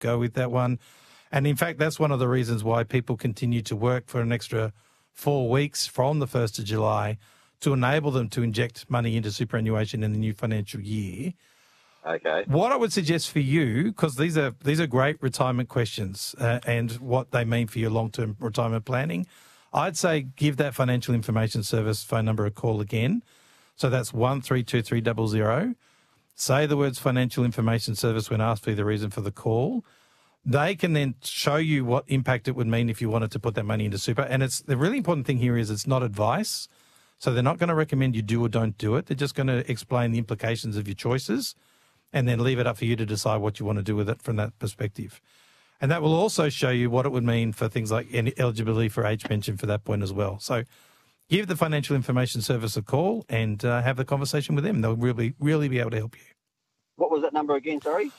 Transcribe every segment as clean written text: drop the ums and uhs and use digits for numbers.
go with that one. And in fact, that's one of the reasons why people continue to work for an extra 4 weeks from the 1st of July to enable them to inject money into superannuation in the new financial year. Okay. What I would suggest for you, because these are great retirement questions and what they mean for your long-term retirement planning, I'd say give that Financial Information Service phone number a call again. So that's 132300. Say the words Financial Information Service when asked for the reason for the call. They can then show you what impact it would mean if you wanted to put that money into super. And the really important thing here is it's not advice. So they're not going to recommend you do or don't do it. They're just going to explain the implications of your choices and then leave it up for you to decide what you want to do with it from that perspective. And that will also show you what it would mean for things like eligibility for age pension for that point as well. So give the Financial Information Service a call and have the conversation with them. They'll really be able to help you. What was that number again, sorry?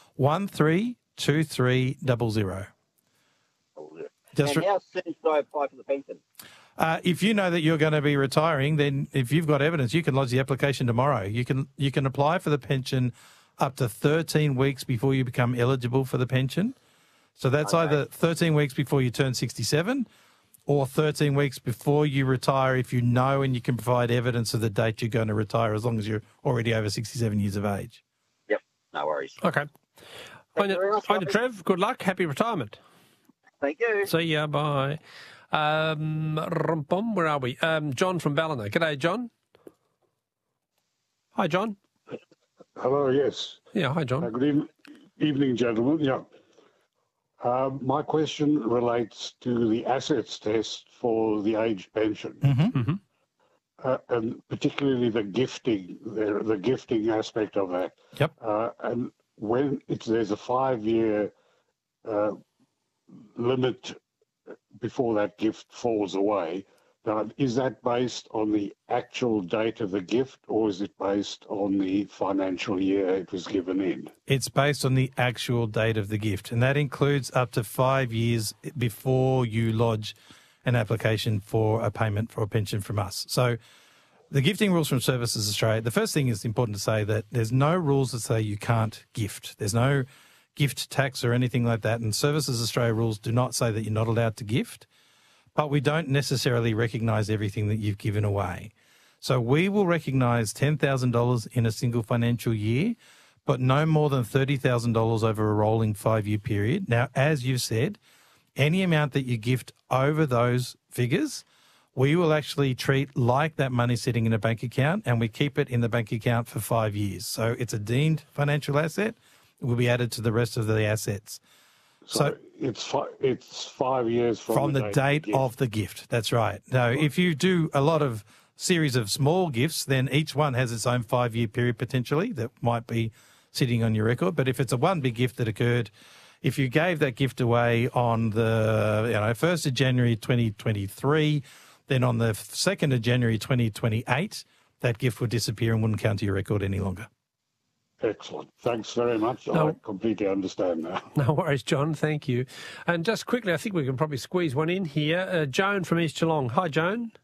132300. And how soon should I apply for the pension? If you know that you're going to be retiring, then if you've got evidence, you can lodge the application tomorrow. You can apply for the pension up to 13 weeks before you become eligible for the pension. So that's either 13 weeks before you turn 67 or 13 weeks before you retire if you know and you can provide evidence of the date you're going to retire as long as you're already over 67 years of age. Yep, no worries. Okay. Hi, Trev. Good luck. Happy retirement. Thank you. See ya. Bye. Where are we? John from Ballina. G'day, John. Hi, John. Hello, yes. Yeah, hi, John. Good evening, gentlemen. Yeah. My question relates to the assets test for the age pension, and particularly the gifting aspect of that. Yep. And when there's a 5-year limit before that gift falls away. Now, is that based on the actual date of the gift or is it based on the financial year it was given in? It's based on the actual date of the gift, and that includes up to 5 years before you lodge an application for a payment for a pension from us. So the gifting rules from Services Australia, the first thing is important to say that there's no rules that say you can't gift. There's no gift tax or anything like that, and Services Australia rules do not say that you're not allowed to gift. But we don't necessarily recognise everything that you've given away. So we will recognise $10,000 in a single financial year, but no more than $30,000 over a rolling 5-year period. Now, as you've said, any amount that you gift over those figures, we will actually treat like that money sitting in a bank account, and we keep it in the bank account for 5 years. So it's a deemed financial asset. It will be added to the rest of the assets. So it's 5 years from the date of the gift. That's right. Now, if you do a lot of series of small gifts, then each one has its own 5-year period potentially that might be sitting on your record. But if it's a one big gift that occurred, if you gave that gift away on the 1st of January 2023, then on the 2nd of January 2028, that gift would disappear and wouldn't count to your record any longer. Excellent. Thanks very much. I completely understand now. No worries, John. Thank you. And just quickly, I think we can probably squeeze one in here. Joan from East Geelong. Hi, Joan.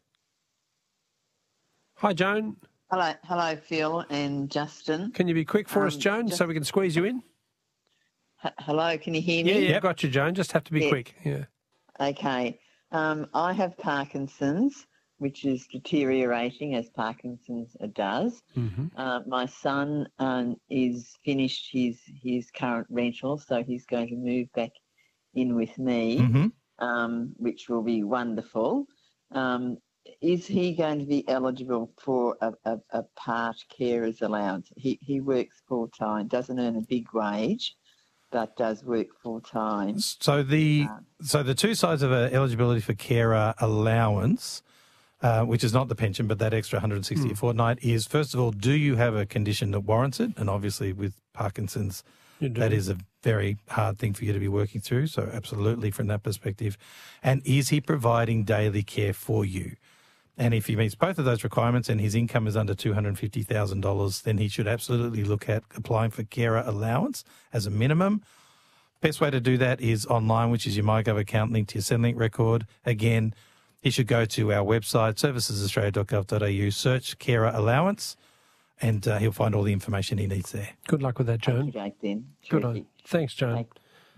Hi, Joan. Hello, Phil and Justin. Can you be quick for us, Joan, so we can squeeze you in? Hello, can you hear me? Yeah, got you, Joan. Just have to be quick. Yeah. Okay. I have Parkinson's, which is deteriorating as Parkinson's does. Mm-hmm. My son is finished his current rental, so he's going to move back in with me, which will be wonderful. Is he going to be eligible for a part carer's allowance? He works full-time, doesn't earn a big wage, but does work full-time. So the two sides of eligibility for carer allowance, which is not the pension, but that extra 160 a fortnight, is, first of all, do you have a condition that warrants it? And obviously with Parkinson's, that is a very hard thing for you to be working through. So absolutely from that perspective. And is he providing daily care for you? And if he meets both of those requirements and his income is under $250,000, then he should absolutely look at applying for carer allowance as a minimum. Best way to do that is online, which is your MyGov account linked to your Centrelink record. Again, he should go to our website, servicesaustralia.gov.au, search carer allowance, and he'll find all the information he needs there. Good luck with that, Joan. Okay, then. Good on. Thanks, Joan.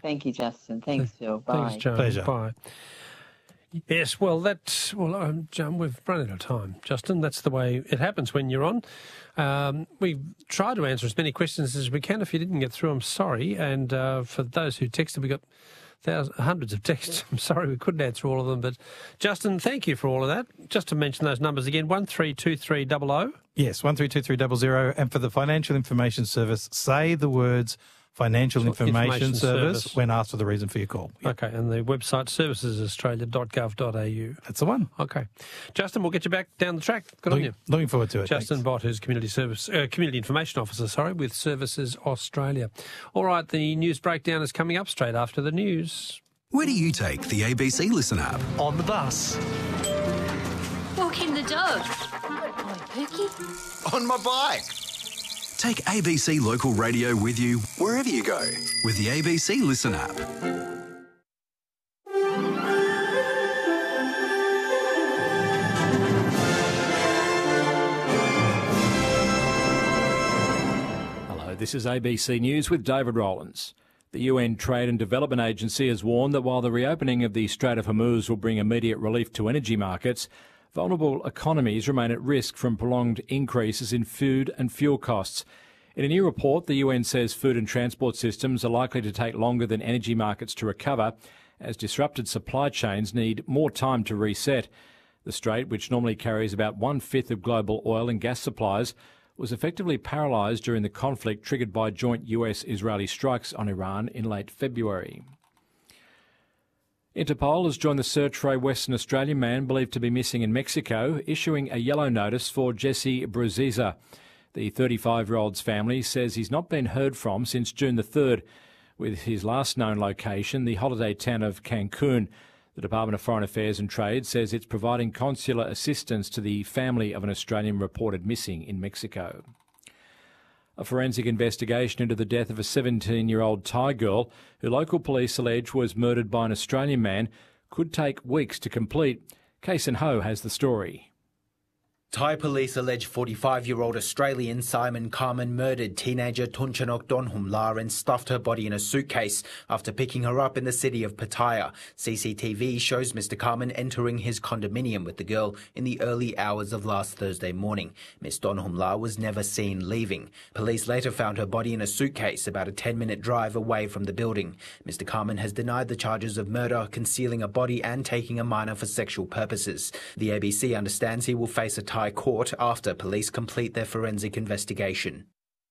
Thank you, Justin. Thanks, Phil. Bye. Thanks, Joan. Pleasure. Bye. Yes, well, Joan, we've run out of time, Justin. That's the way it happens when you're on. We've tried to answer as many questions as we can. If you didn't get through, I'm sorry. And for those who texted, we got hundreds of texts. I'm sorry we couldn't answer all of them. But, Justin, thank you for all of that. Just to mention those numbers again, 132300. Yes, 132300. And for the Financial Information Service, say the words Financial Information Service when asked for the reason for your call. Yep. Okay, and the website servicesaustralia.gov.au. That's the one. Okay. Justin, we'll get you back down the track. Good on you. Looking forward to it. Justin Thanks. Bott, who's Community Information Officer, with Services Australia. All right, the news breakdown is coming up straight after the news. Where do you take the ABC Listen app? On the bus. Walking the dog. Good boy, Pookie. On my bike. Take ABC Local Radio with you wherever you go with the ABC Listen app. Hello, this is ABC News with David Rowlands. The UN Trade and Development Agency has warned that while the reopening of the Strait of Hormuz will bring immediate relief to energy markets, vulnerable economies remain at risk from prolonged increases in food and fuel costs. In a new report, the UN says food and transport systems are likely to take longer than energy markets to recover, as disrupted supply chains need more time to reset. The strait, which normally carries about 1/5 of global oil and gas supplies, was effectively paralysed during the conflict triggered by joint US-Israeli strikes on Iran in late February. Interpol has joined the search for a Western Australian man believed to be missing in Mexico, issuing a yellow notice for Jesse Bruziza. The 35-year-old's family says he's not been heard from since June the 3rd, with his last known location, the holiday town of Cancun. The Department of Foreign Affairs and Trade says it's providing consular assistance to the family of an Australian reported missing in Mexico. A forensic investigation into the death of a 17-year-old Thai girl, who local police allege was murdered by an Australian man, could take weeks to complete. Kason Ho has the story. Thai police allege 45-year-old Australian Simon Carmen murdered teenager Tunchanok Donhumla and stuffed her body in a suitcase after picking her up in the city of Pattaya. CCTV shows Mr. Carmen entering his condominium with the girl in the early hours of last Thursday morning. Ms. Donhumla was never seen leaving. Police later found her body in a suitcase about a 10-minute drive away from the building. Mr. Carmen has denied the charges of murder, concealing a body and taking a minor for sexual purposes. The ABC understands he will face a Thai court after police complete their forensic investigation.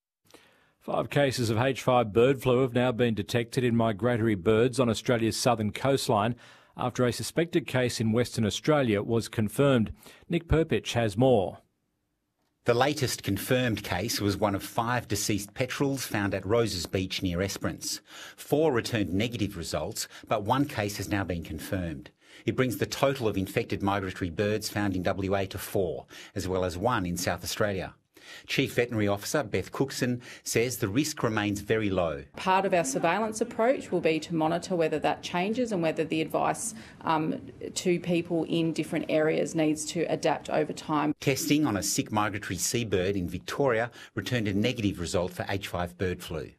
5 cases of H5 bird flu have now been detected in migratory birds on Australia's southern coastline after a suspected case in Western Australia was confirmed. Nick Perpich has more. The latest confirmed case was one of 5 deceased petrels found at Roses Beach near Esperance. 4 returned negative results, but 1 case has now been confirmed. It brings the total of infected migratory birds found in WA to 4, as well as 1 in South Australia. Chief Veterinary Officer Beth Cookson says the risk remains very low. Part of our surveillance approach will be to monitor whether that changes and whether the advice to people in different areas needs to adapt over time. Testing on a sick migratory seabird in Victoria returned a negative result for H5 bird flu.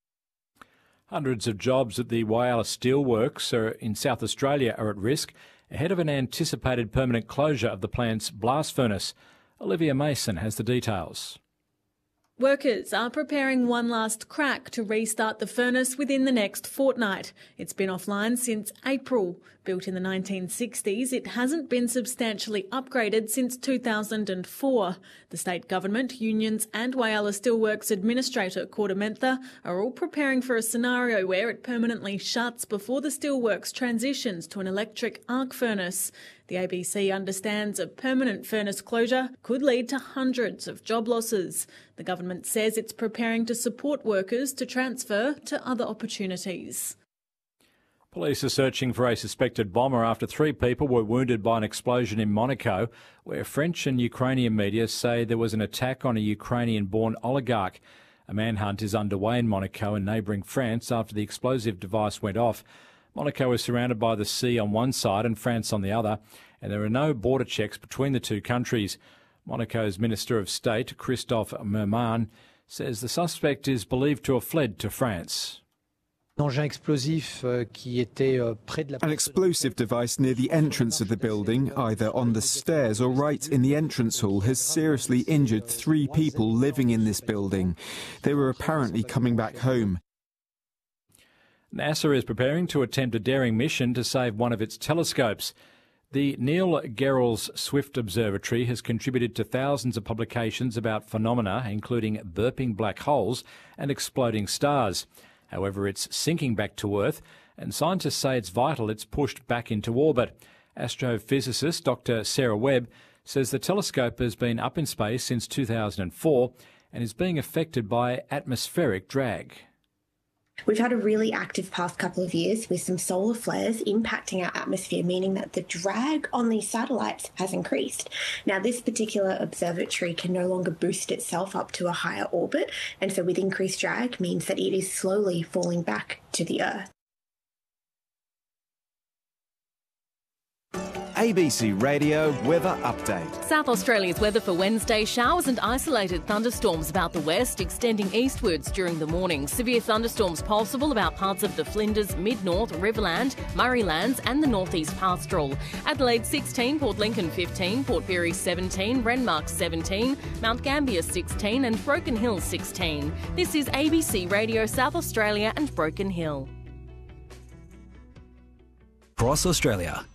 Hundreds of jobs at the Whyalla Steelworks in South Australia are at risk ahead of an anticipated permanent closure of the plant's blast furnace. Olivia Mason has the details. Workers are preparing one last crack to restart the furnace within the next fortnight. It's been offline since April. Built in the 1960s, it hasn't been substantially upgraded since 2004. The state government, unions and Whyalla Steelworks Administrator Korda Mentha are all preparing for a scenario where it permanently shuts before the steelworks transitions to an electric arc furnace. The ABC understands a permanent furnace closure could lead to hundreds of job losses. The government says it's preparing to support workers to transfer to other opportunities. Police are searching for a suspected bomber after 3 people were wounded by an explosion in Monaco, where French and Ukrainian media say there was an attack on a Ukrainian-born oligarch. A manhunt is underway in Monaco and neighbouring France after the explosive device went off. Monaco is surrounded by the sea on one side and France on the other, and there are no border checks between the two countries. Monaco's Minister of State, Christophe Merman, says the suspect is believed to have fled to France. An explosive device near the entrance of the building, either on the stairs or right in the entrance hall, has seriously injured 3 people living in this building. They were apparently coming back home. NASA is preparing to attempt a daring mission to save one of its telescopes. The Neil Gehrels Swift Observatory has contributed to thousands of publications about phenomena including burping black holes and exploding stars. However, it's sinking back to Earth, and scientists say it's vital it's pushed back into orbit. Astrophysicist Dr. Sarah Webb says the telescope has been up in space since 2004 and is being affected by atmospheric drag. We've had a really active past couple of years with some solar flares impacting our atmosphere, meaning that the drag on these satellites has increased. Now, this particular observatory can no longer boost itself up to a higher orbit, and so with increased drag means that it is slowly falling back to the Earth. ABC Radio Weather Update. South Australia's weather for Wednesday: showers and isolated thunderstorms about the west, extending eastwards during the morning. Severe thunderstorms possible about parts of the Flinders, Mid-North, Riverland, Murraylands and the Northeast Pastoral. Adelaide 16, Port Lincoln 15, Port Pirie 17, Renmark 17, Mount Gambier 16 and Broken Hill 16. This is ABC Radio South Australia and Broken Hill. Across Australia,